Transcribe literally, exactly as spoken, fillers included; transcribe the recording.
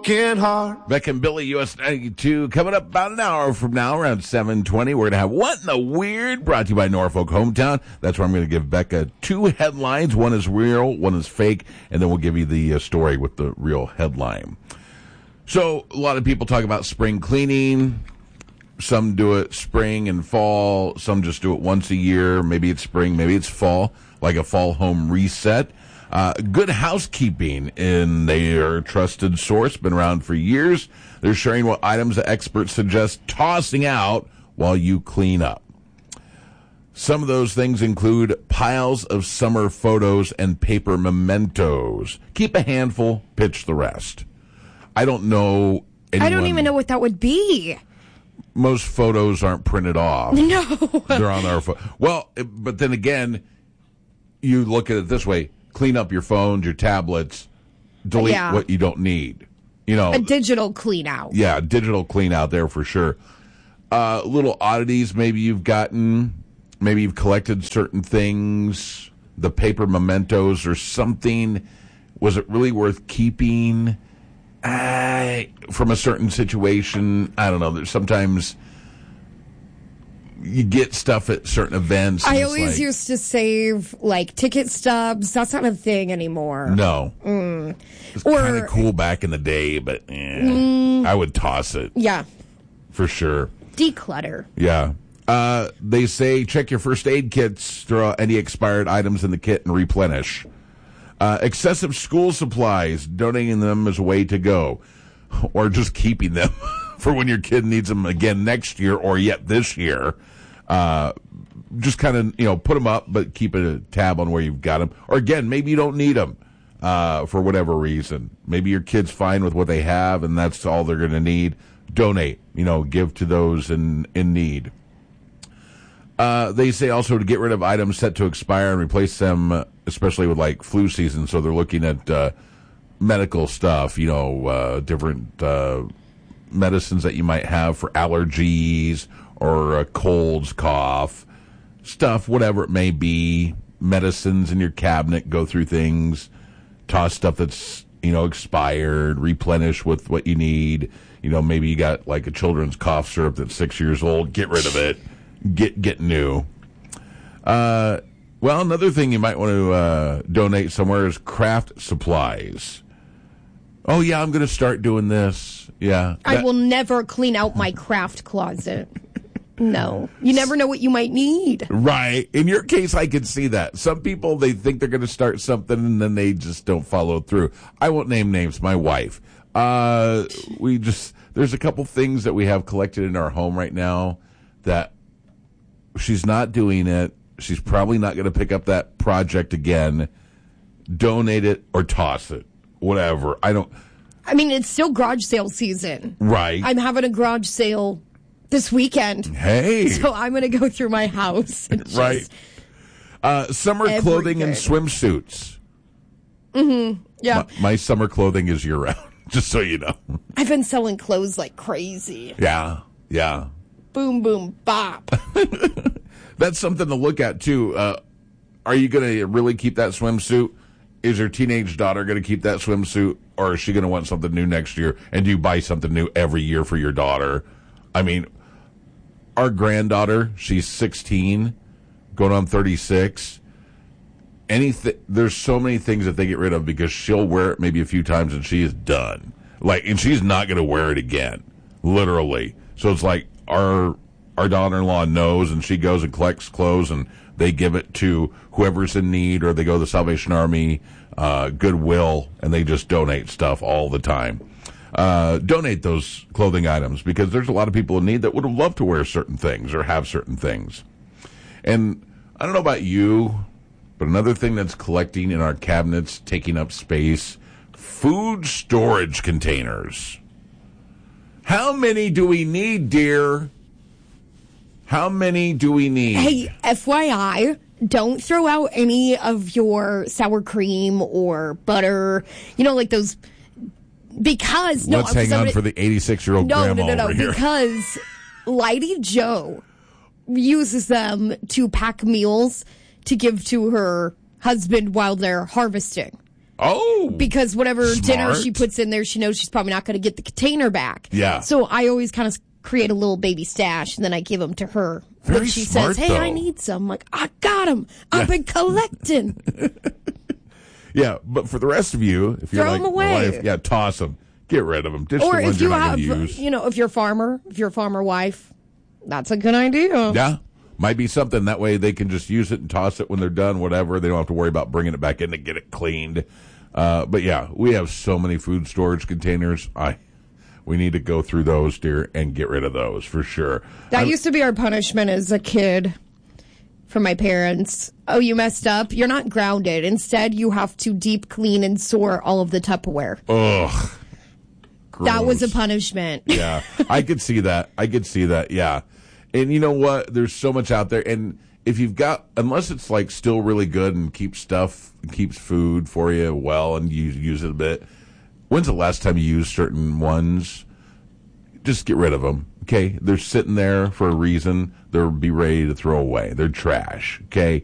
broken heart. Beck and Billy, U S ninety-two, coming up about an hour from now, around seven twenty. We're going to have What in the Weird, brought to you by Norfolk Hometown. That's where I'm going to give Becca two headlines. One is real, one is fake, and then we'll give you the uh, story with the real headline. So, a lot of people talk about spring cleaning. Some do it spring and fall. Some just do it once a year. Maybe it's spring, maybe it's fall, like a fall home reset. Uh, Good Housekeeping, in their trusted source, been around for years. They're sharing what items the experts suggest tossing out while you clean up. Some of those things include piles of summer photos and paper mementos. Keep a handful, pitch the rest. I don't know anyone, I don't even know what that would be. Most photos aren't printed off. No. They're on our phone. Well, but then again, you look at it this way. Clean up your phones, your tablets, delete yeah. what you don't need. You know, a digital clean out. Yeah, digital clean out there for sure. Uh, little oddities maybe you've gotten. Maybe you've collected certain things. The paper mementos or something. Was it really worth keeping? I, from a certain situation, I don't know. There's sometimes you get stuff at certain events. I always like, used to save, like, ticket stubs. That's not a thing anymore. No. Mm. It's or, kind of cool back in the day, but eh, mm, I would toss it. Yeah. For sure. Declutter. Yeah. Uh, they say check your first aid kits, throw out any expired items in the kit, and replenish. Uh, excessive school supplies, donating them is a way to go. Or just keeping them for when your kid needs them again next year or yet this year. Uh, just kind of, you know, put them up, but keep a tab on where you've got them. Or again, maybe you don't need them uh, for whatever reason. Maybe your kid's fine with what they have, and that's all they're going to need. Donate, you know, give to those in, in need. Uh, they say also to get rid of items set to expire and replace them, especially with like flu season. So they're looking at uh, medical stuff, you know, uh, different uh, medicines that you might have for allergies or uh, colds, cough, stuff, whatever it may be. Medicines in your cabinet, go through things, toss stuff that's, you know, expired, replenish with what you need. You know, maybe you got like a children's cough syrup that's six years old. Get rid of it. Get get new. Uh, well, another thing you might want to uh, donate somewhere is craft supplies. Oh, yeah, I'm going to start doing this. Yeah. I that- will never clean out my craft closet. No. You never know what you might need. Right. In your case, I can see that. Some people, they think they're going to start something and then they just don't follow through. I won't name names. My wife. Uh, we just, there's a couple things that we have collected in our home right now that she's not doing it. She's probably not going to pick up that project again. Donate it or toss it. Whatever. I don't. I mean, it's still garage sale season. Right. I'm having a garage sale this weekend. Hey. So I'm going to go through my house. And just right. Uh, summer everything. clothing and swimsuits. Mm-hmm. Yeah. My, my summer clothing is year round, just so you know. I've been selling clothes like crazy. Yeah. Yeah. Boom, boom, bop. That's something to look at, too. Uh, are you going to really keep that swimsuit? Is your teenage daughter going to keep that swimsuit? Or is she going to want something new next year? And do you buy something new every year for your daughter? I mean, our granddaughter, she's sixteen, going on thirty-six. Anything, there's so many things that they get rid of because she'll wear it maybe a few times and she is done. Like, and she's not going to wear it again, literally. So it's like our our daughter-in-law knows, and she goes and collects clothes, and they give it to whoever's in need, or they go to the Salvation Army, uh, Goodwill, and they just donate stuff all the time. Uh, donate those clothing items because there's a lot of people in need that would have loved to wear certain things or have certain things. And I don't know about you, but another thing that's collecting in our cabinets, taking up space, food storage containers. How many do we need, dear? How many do we need? Hey, F Y I, don't throw out any of your sour cream or butter. You know, like those, because... Let's no, hang somebody, on for the eighty-six-year-old no, grandma No, no, no, over no, here. because Lady Joe uses them to pack meals to give to her husband while they're harvesting. Oh, because whatever smart. dinner she puts in there, she knows she's probably not going to get the container back. Yeah. So I always kind of create a little baby stash, and then I give them to her. Very when she smart, says, hey, though. I need some. I'm like, I got them. I've been collecting. Yeah, but for the rest of you, if you're Throw like 'em my away. wife, yeah, toss them. Get rid of them. Ditch Or the ones if you you're not have, going to use. you know, if you're a farmer, if you're a farmer wife, that's a good idea. Yeah, might be something. That way they can just use it and toss it when they're done, whatever. They don't have to worry about bringing it back in to get it cleaned. Uh, but yeah, we have so many food storage containers. I We need to go through those, dear, and get rid of those for sure. That I'm- used to be our punishment as a kid from my parents. Oh, you messed up? You're not grounded. Instead, you have to deep clean and sort all of the Tupperware. Ugh. That was a Gross. punishment. Yeah, I could see that. I could see that. Yeah, and you know what? There's so much out there, and if you've got, unless it's like still really good and keeps stuff, keeps food for you well, and you use it a bit. When's the last time you used certain ones? Just get rid of them. Okay, they're sitting there for a reason. They'll be ready to throw away. They're trash. Okay.